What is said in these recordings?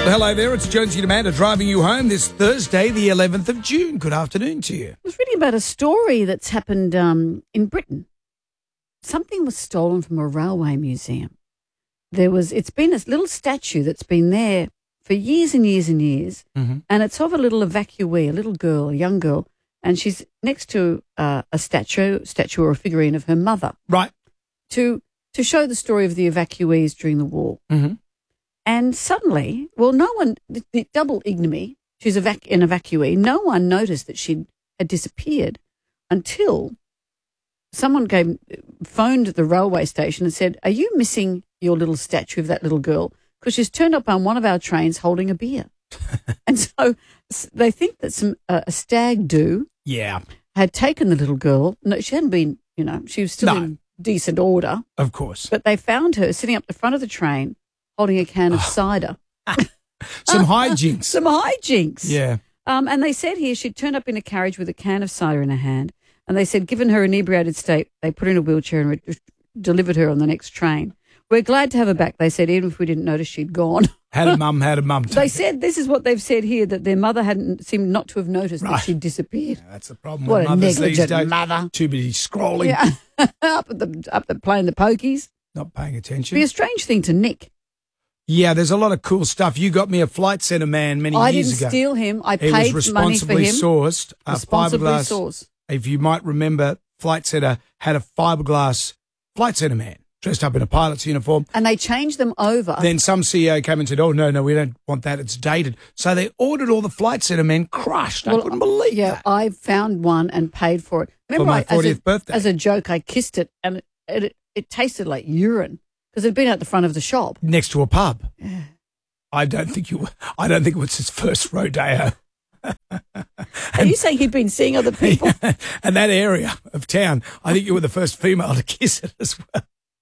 Hello there, it's Jonesy and Amanda driving you home this Thursday, the 11th of June. Good afternoon to you. I was reading about a story that's happened in Britain. Something was stolen from a railway museum. It's been a little statue that's been there for years and years and years, and it's of a little evacuee, a little girl, a young girl, and she's next to a statue or a figurine of her mother. Right. To show the story of the evacuees during the war. Mm-hmm. And suddenly, well, no one, the double ignominy, she's an evacuee, no one noticed that she had disappeared until someone phoned the railway station and said, "Are you missing your little statue of that little girl? Because she's turned up on one of our trains holding a beer." And so they think that a stag do had taken the little girl. No, she hadn't been, she was still in decent order. Of course. But they found her sitting up the front of the train holding a can of cider. Some hijinks. Some hijinks. Yeah. And they said here she'd turned up in a carriage with a can of cider in her hand. And they said, given her inebriated state, they put her in a wheelchair and delivered her on the next train. We're glad to have her back, they said, even if we didn't notice she'd gone. Had a mum They said, this is what they've said here, that their mother seemed not to have noticed that she'd disappeared. Yeah, that's the problem. What with a mothers negligent these days. mother. Too busy scrolling. Yeah. up the playing the pokies. Not paying attention. Be a strange thing to nick. Yeah, there's a lot of cool stuff. You got me a Flight Centre man many years ago. I didn't steal him. I He paid was money for him. sourced. Responsibly Fiberglass. sourced. If you might remember, Flight Centre had a fiberglass Flight Centre man dressed up in a pilot's uniform. And they changed them over. Then some CEO came and said, "Oh, no, we don't want that. It's dated." So they ordered all the Flight Centre men crushed. I couldn't believe that. I found one and paid for it. For my 40th birthday. As a joke, I kissed it and it tasted like urine because it had been at the front of the shop. Next to a pub. Yeah. I don't think it was his first rodeo. Are you saying he'd been seeing other people? And that area of town, I think you were the first female to kiss it as well.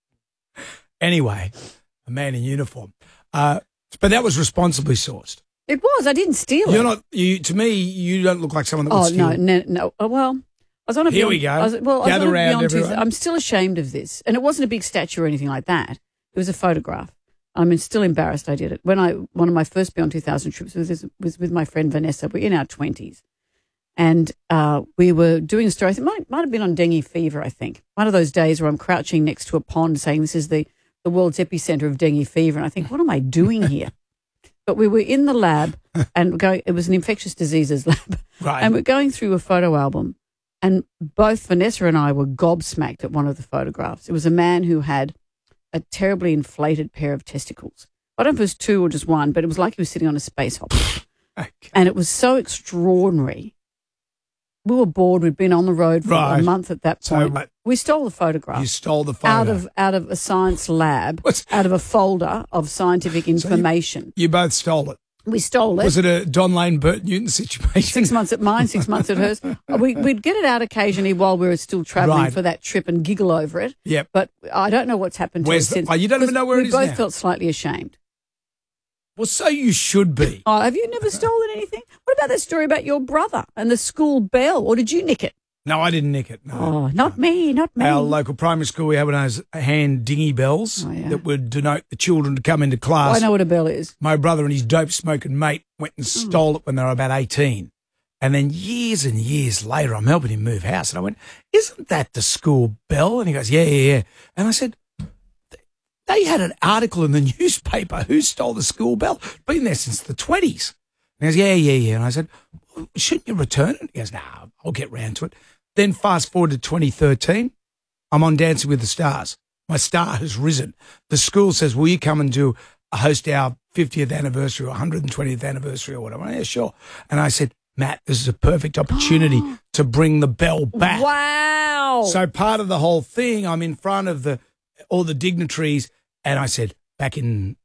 Anyway, a man in uniform. But that was responsibly sourced. It was. I didn't steal it. To me, you don't look like someone that would steal. No. Well, I was on a Here we go. Gather round, everyone. I'm still ashamed of this. And it wasn't a big statue or anything like that. It was a photograph. I'm still embarrassed I did it. One of my first Beyond 2000 trips was with my friend Vanessa. We're in our 20s. And we were doing a story. I think it might have been on dengue fever, I think. One of those days where I'm crouching next to a pond saying this is the world's epicenter of dengue fever. And I think, what am I doing here? But we were in the lab and it was an infectious diseases lab. Right. And we're going through a photo album. And both Vanessa and I were gobsmacked at one of the photographs. It was a man who had a terribly inflated pair of testicles. I don't know if it was two or just one, but it was like he was sitting on a space hopper. Okay. And it was so extraordinary. We were bored. We'd been on the road for a month at that point. So, we stole the photograph. You stole the photo. Out of a science lab, out of a folder of scientific information. You both stole it. We stole it. Was it a Don Lane, Bert Newton situation? 6 months at mine, 6 months at hers. We'd get it out occasionally while we were still travelling for that trip and giggle over it. Yep. But I don't know what's happened to it since. You don't even know where it is now? We both felt slightly ashamed. Well, so you should be. Oh, have you never stolen anything? What about that story about your brother and the school bell? Or did you nick it? No, I didn't nick it. No. Oh, not me. Our local primary school, we had one of those hand dingy bells that would denote the children to come into class. I know what a bell is. My brother and his dope-smoking mate went and stole it when they were about 18. And then years and years later, I'm helping him move house. And I went, "Isn't that the school bell?" And he goes, yeah. And I said, "They had an article in the newspaper. Who stole the school bell? Been there since the 20s. And he goes, yeah. And I said, "Well, shouldn't you return it?" He goes, "No, I'll get round to it." Then fast forward to 2013, I'm on Dancing with the Stars. My star has risen. The school says, "Will you come and host our 50th anniversary or 120th anniversary or whatever?" "Yeah, sure." And I said, "Matt, this is a perfect opportunity to bring the bell back." Wow. So part of the whole thing, I'm in front of all the dignitaries, and I said, back in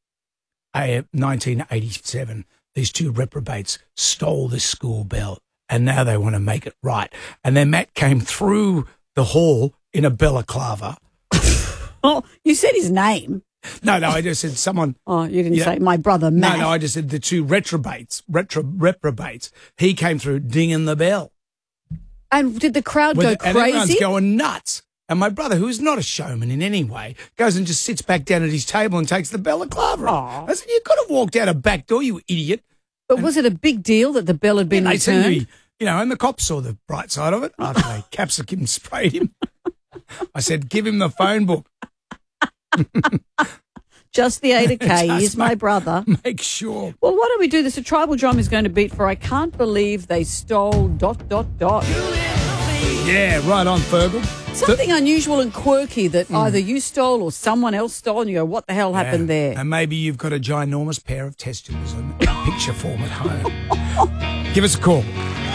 1987, these two reprobates stole this school bell, and now they want to make it right. And then Matt came through the hall in a balaclava. Oh, you said his name. No, I just said someone. Oh, you didn't say my brother Matt. No, I just said the two reprobates. He came through dinging the bell. And did the crowd go crazy? And everyone's going nuts. And my brother, who is not a showman in any way, goes and just sits back down at his table and takes the balaclava Aw. off. I said, you could have walked out a back door, you idiot. But was it a big deal that the bell had been They seemed to returned? be, and the cops saw the bright side of it after they capsicum sprayed him. I said, give him the phone book. Just the Ada K Just is my brother. Make sure. Well, why don't we do this? A tribal drum is going to beat for I can't believe they stole ... Yeah, right on, Fergal. Something unusual and quirky that either you stole or someone else stole, and you go, what the hell happened there? And maybe you've got a ginormous pair of testicles in picture form at home. Give us a call.